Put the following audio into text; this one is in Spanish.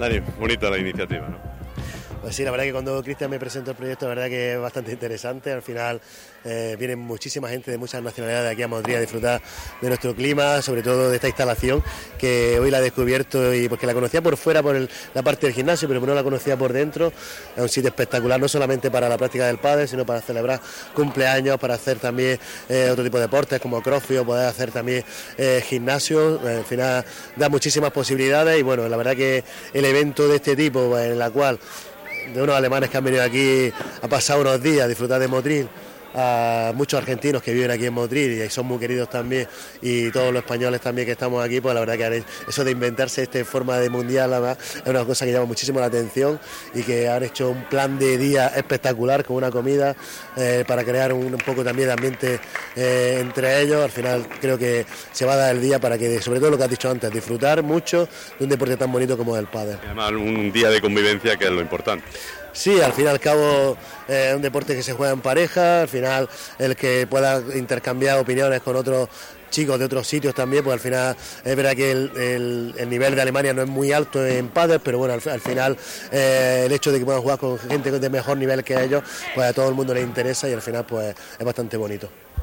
Dani, bonita la iniciativa, ¿no? Pues sí, la verdad que cuando Cristian me presentó el proyecto, la verdad que es bastante interesante. Al final viene muchísima gente de muchas nacionalidades de aquí a Madrid a disfrutar de nuestro clima, sobre todo de esta instalación, que hoy la he descubierto y porque la conocía por fuera, por la parte del gimnasio, pero no la conocía por dentro. Es un sitio espectacular, no solamente para la práctica del pádel, sino para celebrar cumpleaños, para hacer también otro tipo de deportes como crossfit, o poder hacer también gimnasio. Al final da muchísimas posibilidades y bueno, la verdad que el evento de este tipo, pues, en la cual de unos alemanes que han venido aquí a pasar unos días a disfrutar de Motril, a muchos argentinos que viven aquí en Motril y son muy queridos también, y todos los españoles también que estamos aquí, pues la verdad que eso de inventarse esta forma de mundial es una cosa que llama muchísimo la atención, y que han hecho un plan de día espectacular con una comida para crear un poco también de ambiente entre ellos. Al final creo que se va a dar el día para que, sobre todo lo que has dicho antes, disfrutar mucho de un deporte tan bonito como el pádel. Y además un día de convivencia, que es lo importante. Sí, al fin y al cabo es un deporte que se juega en pareja, al final el que pueda intercambiar opiniones con otros chicos de otros sitios también, pues al final es verdad que el nivel de Alemania no es muy alto en pádel, pero bueno, al final el hecho de que puedan jugar con gente de mejor nivel que ellos, pues a todo el mundo les interesa y al final pues es bastante bonito.